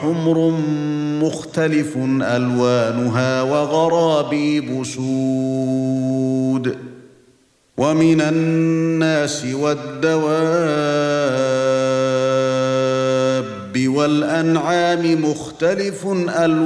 وحمر مختلف ألوانها وغرابيب سود ومن الناس والدواب والأنعام مختلف ألوانه